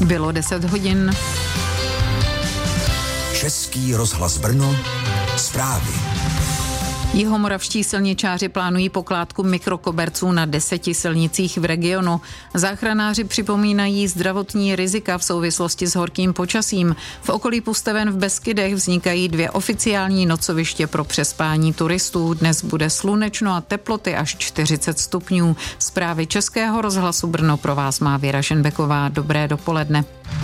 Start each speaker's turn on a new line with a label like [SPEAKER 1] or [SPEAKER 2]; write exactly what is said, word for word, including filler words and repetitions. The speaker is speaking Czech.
[SPEAKER 1] Bylo deset hodin.
[SPEAKER 2] Český rozhlas Brno, zprávy.
[SPEAKER 1] Jihomoravští silničáři plánují pokládku mikrokoberců na deseti silnicích v regionu. Záchranáři připomínají zdravotní rizika v souvislosti s horkým počasím. V okolí Pusteven v Beskydech vznikají dvě oficiální nocoviště pro přespání turistů. Dnes bude slunečno a teploty až čtyřicet stupňů. Zprávy Českého rozhlasu Brno pro vás má Věra Ženbeková. Dobré dopoledne.